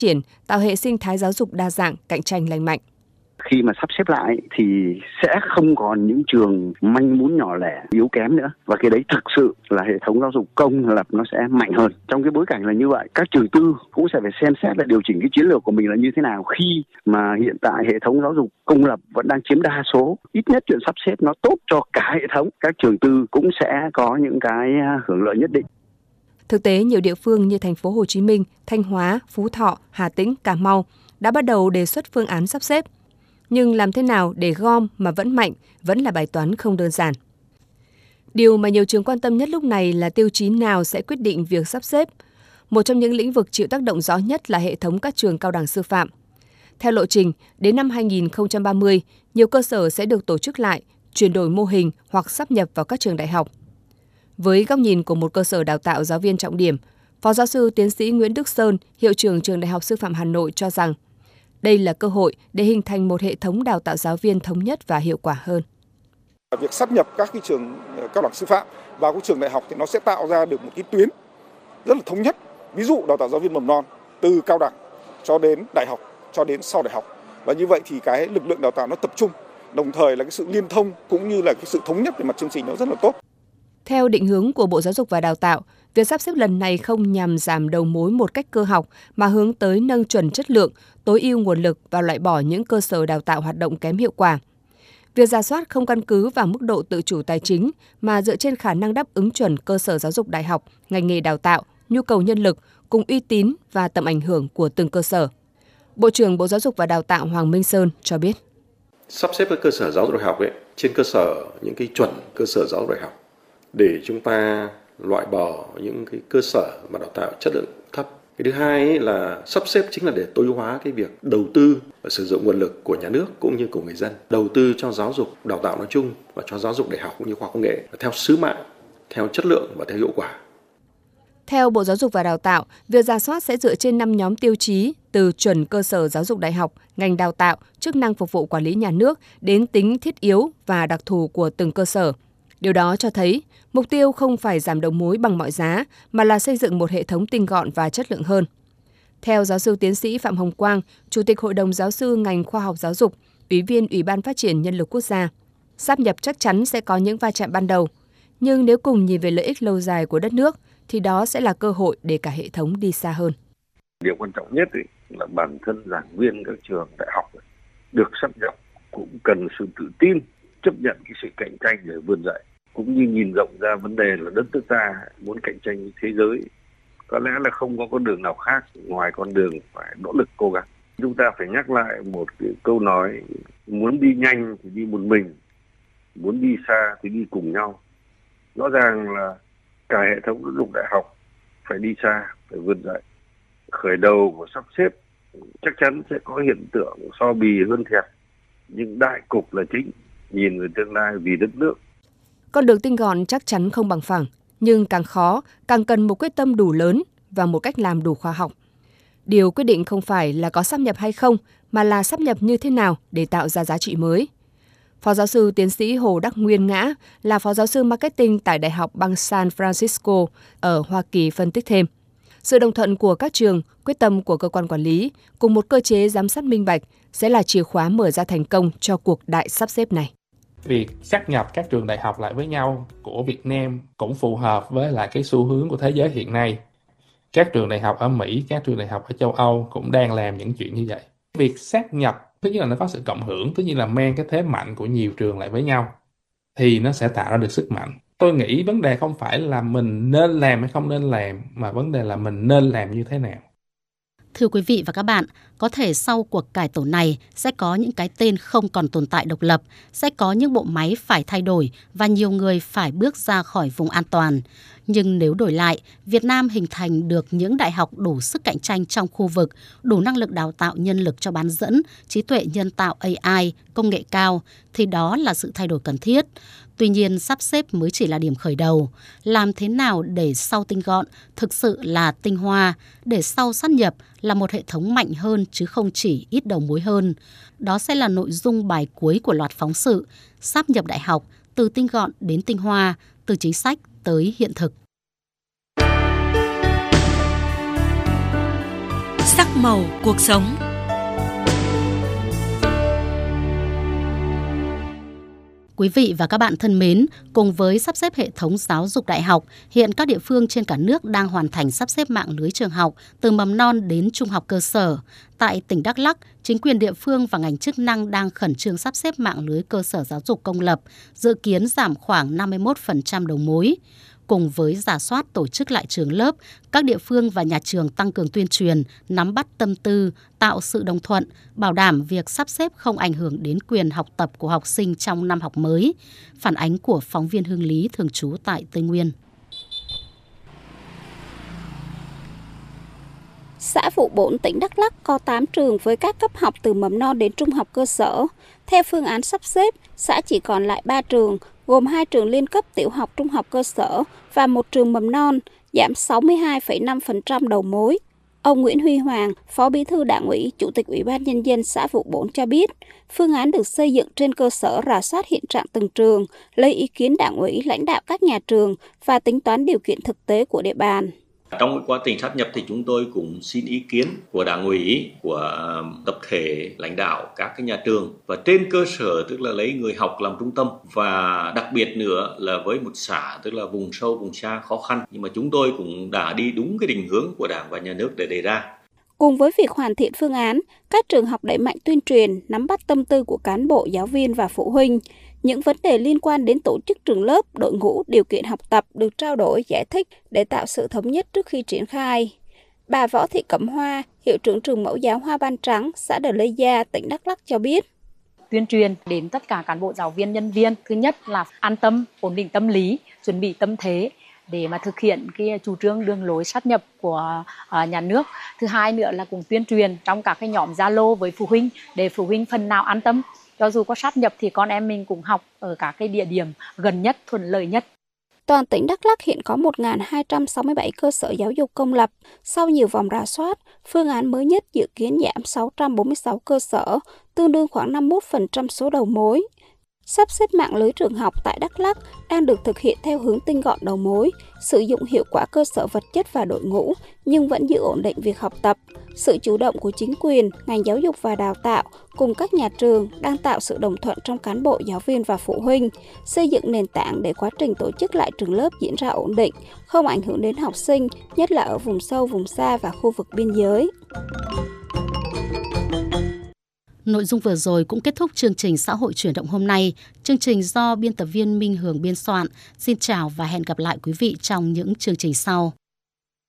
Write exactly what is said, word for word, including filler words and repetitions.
triển, tạo hệ sinh thái giáo dục đa dạng, cạnh tranh lành mạnh. Khi mà sắp xếp lại thì sẽ không còn những trường manh mún nhỏ lẻ, yếu kém nữa. Và cái đấy thực sự là hệ thống giáo dục công lập nó sẽ mạnh hơn. Trong cái bối cảnh là như vậy, các trường tư cũng sẽ phải xem xét là điều chỉnh cái chiến lược của mình là như thế nào khi mà hiện tại hệ thống giáo dục công lập vẫn đang chiếm đa số. Ít nhất chuyện sắp xếp nó tốt cho cả hệ thống. Các trường tư cũng sẽ có những cái hưởng lợi nhất định. Thực tế, nhiều địa phương như thành phố Hồ Chí Minh, Thanh Hóa, Phú Thọ, Hà Tĩnh, Cà Mau đã bắt đầu đề xuất phương án sắp xếp. Nhưng làm thế nào để gom mà vẫn mạnh vẫn là bài toán không đơn giản. Điều mà nhiều trường quan tâm nhất lúc này là tiêu chí nào sẽ quyết định việc sắp xếp. Một trong những lĩnh vực chịu tác động rõ nhất là hệ thống các trường cao đẳng sư phạm. Theo lộ trình, đến năm hai nghìn không trăm ba mươi, nhiều cơ sở sẽ được tổ chức lại, chuyển đổi mô hình hoặc sáp nhập vào các trường đại học. Với góc nhìn của một cơ sở đào tạo giáo viên trọng điểm, Phó giáo sư tiến sĩ Nguyễn Đức Sơn, hiệu trưởng Trường Đại học Sư phạm Hà Nội cho rằng đây là cơ hội để hình thành một hệ thống đào tạo giáo viên thống nhất và hiệu quả hơn. Việc sáp nhập các cái trường cao đẳng sư phạm vào các trường đại học thì nó sẽ tạo ra được một cái tuyến rất là thống nhất. Ví dụ đào tạo giáo viên mầm non từ cao đẳng cho đến đại học, cho đến sau đại học. Và như vậy thì cái lực lượng đào tạo nó tập trung, đồng thời là cái sự liên thông cũng như là cái sự thống nhất về mặt chương trình nó rất là tốt. Theo định hướng của Bộ Giáo dục và Đào tạo, việc sắp xếp lần này không nhằm giảm đầu mối một cách cơ học mà hướng tới nâng chuẩn chất lượng, tối ưu nguồn lực và loại bỏ những cơ sở đào tạo hoạt động kém hiệu quả. Việc rà soát không căn cứ vào mức độ tự chủ tài chính mà dựa trên khả năng đáp ứng chuẩn cơ sở giáo dục đại học, ngành nghề đào tạo, nhu cầu nhân lực, cùng uy tín và tầm ảnh hưởng của từng cơ sở. Bộ trưởng Bộ Giáo dục và Đào tạo Hoàng Minh Sơn cho biết. Sắp xếp các cơ sở giáo dục đại học ấy, trên cơ sở những cái chuẩn cơ sở giáo dục đại học để chúng ta loại bỏ những cái cơ sở mà đào tạo chất lượng thấp. Cái thứ hai ấy là sắp xếp chính là để tối ưu hóa cái việc đầu tư và sử dụng nguồn lực của nhà nước cũng như của người dân. Đầu tư cho giáo dục đào tạo nói chung và cho giáo dục đại học cũng như khoa học công nghệ theo sứ mạng, theo chất lượng và theo hiệu quả. Theo Bộ Giáo dục và Đào tạo, việc rà soát sẽ dựa trên năm nhóm tiêu chí từ chuẩn cơ sở giáo dục đại học, ngành đào tạo, chức năng phục vụ quản lý nhà nước đến tính thiết yếu và đặc thù của từng cơ sở. Điều đó cho thấy mục tiêu không phải giảm đầu mối bằng mọi giá mà là xây dựng một hệ thống tinh gọn và chất lượng hơn. Theo giáo sư tiến sĩ Phạm Hồng Quang, Chủ tịch Hội đồng Giáo sư ngành khoa học giáo dục, Ủy viên Ủy ban Phát triển Nhân lực Quốc gia, sáp nhập chắc chắn sẽ có những va chạm ban đầu. Nhưng nếu cùng nhìn về lợi ích lâu dài của đất nước, thì đó sẽ là cơ hội để cả hệ thống đi xa hơn. Điều quan trọng nhất ấy là bản thân giảng viên các trường đại học được sáp nhập cũng cần sự tự tin, chấp nhận cái sự cạnh tranh để vươn dậy, cũng như nhìn rộng ra vấn đề là đất nước ta muốn cạnh tranh với thế giới. Có lẽ là không có con đường nào khác ngoài con đường phải nỗ lực cố gắng. Chúng ta phải nhắc lại một cái câu nói, muốn đi nhanh thì đi một mình, muốn đi xa thì đi cùng nhau. Rõ ràng là cả hệ thống giáo dục đại học phải đi xa, phải vươn dậy. Khởi đầu của sắp xếp chắc chắn sẽ có hiện tượng so bì hơn thiệt, nhưng đại cục là chính, nhìn về tương lai vì đất nước. Con đường tinh gọn chắc chắn không bằng phẳng, nhưng càng khó, càng cần một quyết tâm đủ lớn và một cách làm đủ khoa học. Điều quyết định không phải là có sáp nhập hay không, mà là sáp nhập như thế nào để tạo ra giá trị mới. Phó giáo sư tiến sĩ Hồ Đắc Nguyên Ngã là phó giáo sư marketing tại Đại học bang San Francisco ở Hoa Kỳ phân tích thêm. Sự đồng thuận của các trường, quyết tâm của cơ quan quản lý cùng một cơ chế giám sát minh bạch sẽ là chìa khóa mở ra thành công cho cuộc đại sắp xếp này. Việc sáp nhập các trường đại học lại với nhau của Việt Nam cũng phù hợp với lại cái xu hướng của thế giới hiện nay. Các trường đại học ở Mỹ, các trường đại học ở châu Âu cũng đang làm những chuyện như vậy. Việc sáp nhập, thứ nhất là nó có sự cộng hưởng, thứ nhất là mang cái thế mạnh của nhiều trường lại với nhau, thì nó sẽ tạo ra được sức mạnh. Tôi nghĩ vấn đề không phải là mình nên làm hay không nên làm, mà vấn đề là mình nên làm như thế nào. Thưa quý vị và các bạn, có thể sau cuộc cải tổ này sẽ có những cái tên không còn tồn tại độc lập, sẽ có những bộ máy phải thay đổi và nhiều người phải bước ra khỏi vùng an toàn. Nhưng nếu đổi lại, Việt Nam hình thành được những đại học đủ sức cạnh tranh trong khu vực, đủ năng lực đào tạo nhân lực cho bán dẫn, trí tuệ nhân tạo a i, công nghệ cao, thì đó là sự thay đổi cần thiết. Tuy nhiên, sắp xếp mới chỉ là điểm khởi đầu. Làm thế nào để sau tinh gọn thực sự là tinh hoa, để sau sát nhập là một hệ thống mạnh hơn chứ không chỉ ít đầu mối hơn. Đó sẽ là nội dung bài cuối của loạt phóng sự Sáp nhập đại học, từ tinh gọn đến tinh hoa, từ chính sách tới hiện thực. Sắc màu cuộc sống. Quý vị và các bạn thân mến, cùng với sắp xếp hệ thống giáo dục đại học, hiện các địa phương trên cả nước đang hoàn thành sắp xếp mạng lưới trường học từ mầm non đến trung học cơ sở. Tại tỉnh Đắk Lắk, chính quyền địa phương và ngành chức năng đang khẩn trương sắp xếp mạng lưới cơ sở giáo dục công lập, dự kiến giảm khoảng năm mươi mốt phần trăm đầu mối. Cùng với rà soát tổ chức lại trường lớp, các địa phương và nhà trường tăng cường tuyên truyền, nắm bắt tâm tư, tạo sự đồng thuận, bảo đảm việc sắp xếp không ảnh hưởng đến quyền học tập của học sinh trong năm học mới. Phản ánh của phóng viên Hương Lý thường trú tại Tây Nguyên. Xã Vụ Bổn, tỉnh Đắk Lắk có tám trường với các cấp học từ mầm non đến trung học cơ sở. Theo phương án sắp xếp, xã chỉ còn lại ba trường, gồm hai trường liên cấp tiểu học trung học cơ sở và một trường mầm non, giảm sáu mươi hai phẩy năm phần trăm đầu mối. Ông Nguyễn Huy Hoàng, Phó Bí thư Đảng ủy, Chủ tịch Ủy ban Nhân dân xã Vụ Bổn cho biết, phương án được xây dựng trên cơ sở rà soát hiện trạng từng trường, lấy ý kiến Đảng ủy, lãnh đạo các nhà trường và tính toán điều kiện thực tế của địa bàn. Trong quá trình sát nhập thì chúng tôi cũng xin ý kiến của Đảng ủy, của tập thể lãnh đạo các cái nhà trường, và trên cơ sở tức là lấy người học làm trung tâm, và đặc biệt nữa là với một xã tức là vùng sâu vùng xa khó khăn, nhưng mà chúng tôi cũng đã đi đúng cái định hướng của Đảng và Nhà nước để đề ra. Cùng với việc hoàn thiện phương án, các trường học đẩy mạnh tuyên truyền, nắm bắt tâm tư của cán bộ, giáo viên và phụ huynh. Những vấn đề liên quan đến tổ chức trường lớp, đội ngũ, điều kiện học tập được trao đổi, giải thích để tạo sự thống nhất trước khi triển khai. Bà Võ Thị Cẩm Hoa, hiệu trưởng trường mẫu giáo Hoa Ban Trắng, xã Đờ Lây Gia, tỉnh Đắk Lắk cho biết. Tuyên truyền đến tất cả cán bộ, giáo viên, nhân viên. Thứ nhất là an tâm, ổn định tâm lý, chuẩn bị tâm thế để mà thực hiện cái chủ trương đường lối sát nhập của uh, nhà nước. Thứ hai nữa là cùng tuyên truyền trong các cái nhóm Zalo với phụ huynh để phụ huynh phần nào an tâm. Cho dù có sát nhập thì con em mình cũng học ở các cái địa điểm gần nhất, thuận lợi nhất. Toàn tỉnh Đắk Lắk hiện có một nghìn hai trăm sáu mươi bảy cơ sở giáo dục công lập. Sau nhiều vòng rà soát, phương án mới nhất dự kiến giảm sáu trăm bốn mươi sáu cơ sở, tương đương khoảng năm mươi mốt phần trăm số đầu mối. Sắp xếp mạng lưới trường học tại Đắk Lắk đang được thực hiện theo hướng tinh gọn đầu mối, sử dụng hiệu quả cơ sở vật chất và đội ngũ, nhưng vẫn giữ ổn định việc học tập. Sự chủ động của chính quyền, ngành giáo dục và đào tạo cùng các nhà trường đang tạo sự đồng thuận trong cán bộ, giáo viên và phụ huynh, xây dựng nền tảng để quá trình tổ chức lại trường lớp diễn ra ổn định, không ảnh hưởng đến học sinh, nhất là ở vùng sâu, vùng xa và khu vực biên giới. Nội dung vừa rồi cũng kết thúc chương trình Xã hội chuyển động hôm nay. Chương trình do biên tập viên Minh Hường biên soạn. Xin chào và hẹn gặp lại quý vị trong những chương trình sau.